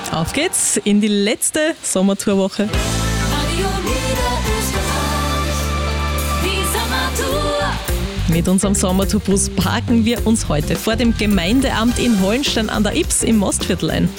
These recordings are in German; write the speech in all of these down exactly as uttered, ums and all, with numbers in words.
Auf geht's in die letzte Sommertourwoche. Mit unserem Sommertourbus parken wir uns heute vor dem Gemeindeamt in Hollenstein an der Ybbs im Mostviertel ein.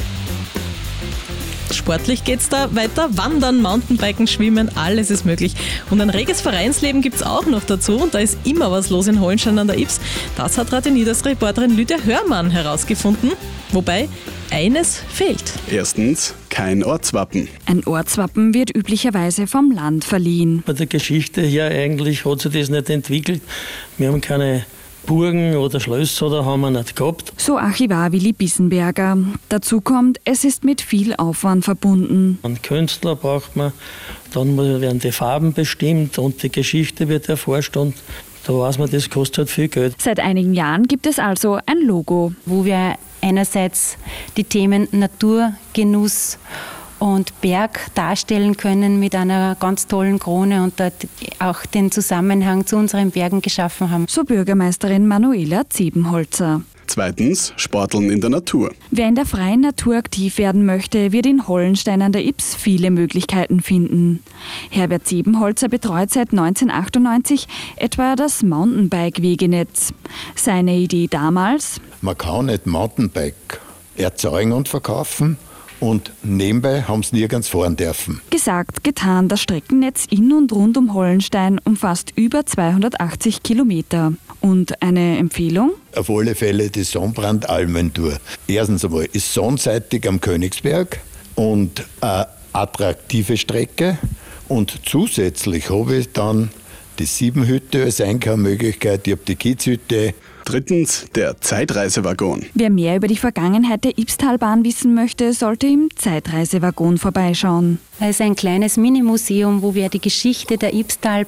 Sportlich geht's da weiter. Wandern, Mountainbiken, Schwimmen, alles ist möglich. Und ein reges Vereinsleben gibt's auch noch dazu. Und da ist immer was los in Hollenstein an der Ybbs. Das hat Radio Nieders-Reporterin Lydia Hörmann herausgefunden. Wobei eines fehlt. Erstens, kein Ortswappen. Ein Ortswappen wird üblicherweise vom Land verliehen. Bei der Geschichte her eigentlich hat sich das nicht entwickelt. Wir haben keine Burgen oder Schlösser oder haben wir nicht gehabt. So Archivar Willi Bissenberger. Dazu kommt, es ist mit viel Aufwand verbunden. Einen Künstler braucht man, dann werden die Farben bestimmt und die Geschichte wird erforscht und da weiß man, das kostet halt viel Geld. Seit einigen Jahren gibt es also ein Logo, wo wir einerseits die Themen Natur, Genuss und Berg darstellen können mit einer ganz tollen Krone und dort auch den Zusammenhang zu unseren Bergen geschaffen haben. So Bürgermeisterin Manuela Ziebenholzer. Zweitens, Sporteln in der Natur. Wer in der freien Natur aktiv werden möchte, wird in Hollenstein an der Ybbs viele Möglichkeiten finden. Herbert Ziebenholzer betreut seit neunzehnhundertachtundneunzig etwa das Mountainbike-Wegenetz. Seine Idee damals? Man kann nicht Mountainbike erzeugen und verkaufen und nebenbei haben sie nirgends fahren dürfen. Gesagt, getan. Das Streckennetz in und rund um Hollenstein umfasst über zweihundertachtzig Kilometer. Und eine Empfehlung? Auf alle Fälle die Sonnbrand-Almentour. Erstens einmal ist sonnenseitig am Königsberg und eine attraktive Strecke. Und zusätzlich habe ich dann die Siebenhütte als Einkaufsmöglichkeit. Ich habe die Kiezhütte. Drittens, der Zeitreisewaggon. Wer mehr über die Vergangenheit der Ybbstalbahn wissen möchte, sollte im Zeitreisewaggon vorbeischauen. Es ist ein kleines Mini-Museum, wo wir die Geschichte der Ybbstalbahn